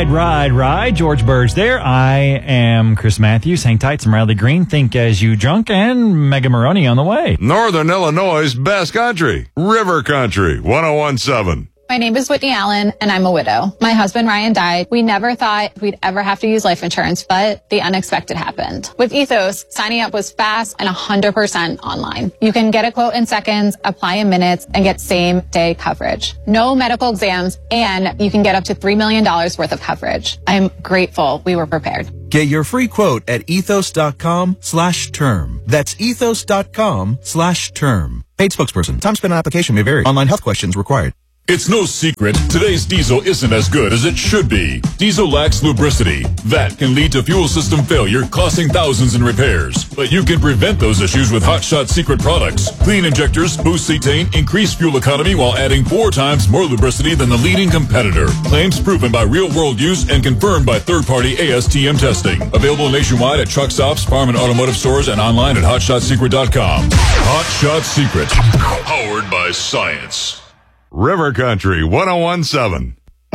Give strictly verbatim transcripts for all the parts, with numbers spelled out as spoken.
Ride, ride, ride. George Burge there. I am Chris Matthews. Hang tight. Some Riley Green. Think as you drunk. And Mega Maroney on the way. Northern Illinois' best country. River Country. one oh one point seven. My name is Whitney Allen, and I'm a widow. My husband, Ryan, died. We never thought we'd ever have to use life insurance, but the unexpected happened. With Ethos, signing up was fast and one hundred percent online. You can get a quote in seconds, apply in minutes, and get same-day coverage. No medical exams, and you can get up to three million dollars worth of coverage. I'm grateful we were prepared. Get your free quote at ethos.com slash term. That's ethos.com slash term. Paid spokesperson. Time spent on application may vary. Online health questions required. It's no secret, today's diesel isn't as good as it should be. Diesel lacks lubricity. That can lead to fuel system failure, costing thousands in repairs. But you can prevent those issues with Hot Shot Secret products. Clean injectors, boost cetane, increase fuel economy while adding four times more lubricity than the leading competitor. Claims proven by real-world use and confirmed by third-party A S T M testing. Available nationwide at truck stops, farm and automotive stores, and online at hot shot secret dot com. Hot Shot Secret. Powered by science. River Country. one oh one point seven.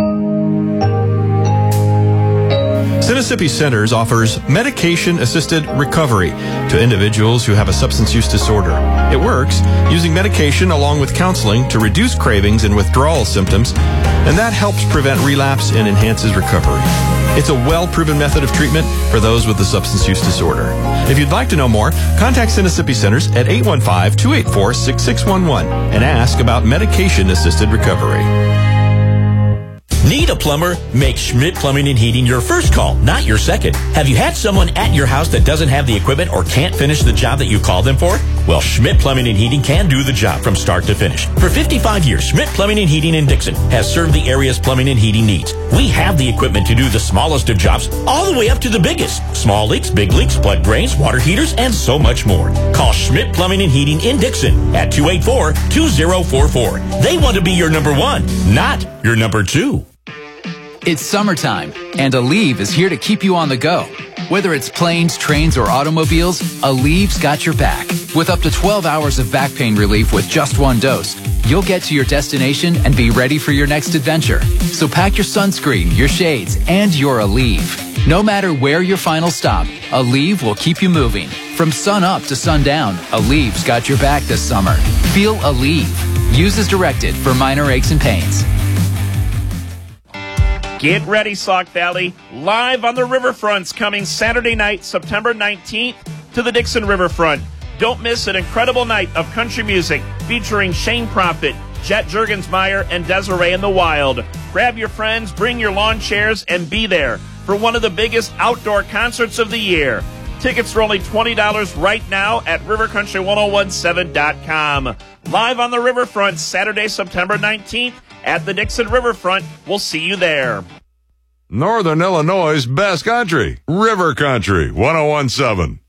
Mississippi Centers offers medication-assisted recovery to individuals who have a substance use disorder. It works using medication along with counseling to reduce cravings and withdrawal symptoms, and that helps prevent relapse and enhances recovery. It's a well-proven method of treatment for those with a substance use disorder. If you'd like to know more, contact Mississippi Centers at eight one five, two eight four, six six one one and ask about medication-assisted recovery. Need a plumber? Make Schmidt Plumbing and Heating your first call, not your second. Have you had someone at your house that doesn't have the equipment or can't finish the job that you called them for? Well, Schmidt Plumbing and Heating can do the job from start to finish. For fifty-five years, Schmidt Plumbing and Heating in Dixon has served the area's plumbing and heating needs. We have the equipment to do the smallest of jobs all the way up to the biggest. Small leaks, big leaks, blood drains, water heaters, and so much more. Call Schmidt Plumbing and Heating in Dixon at two eight four, two zero four four. They want to be your number one, not your number two. It's summertime, and Aleve is here to keep you on the go. Whether it's planes, trains, or automobiles, Aleve's got your back. With up to twelve hours of back pain relief with just one dose, you'll get to your destination and be ready for your next adventure. So pack your sunscreen, your shades, and your Aleve. No matter where your final stop, Aleve will keep you moving. From sun up to sundown, Aleve's got your back this summer. Feel Aleve. Use as directed for minor aches and pains. Get ready, Sauk Valley. Live on the Riverfronts coming Saturday night, September nineteenth to the Dixon Riverfront. Don't miss an incredible night of country music featuring Shane Prophet, Jet Juergensmeyer, and Desiree in the Wild. Grab your friends, bring your lawn chairs, and be there for one of the biggest outdoor concerts of the year. Tickets are only twenty dollars right now at river country one oh one seven dot com. Live on the Riverfront, Saturday, September nineteenth at the Dixon Riverfront. We'll see you there. Northern Illinois' best country. River Country. one oh one point seven.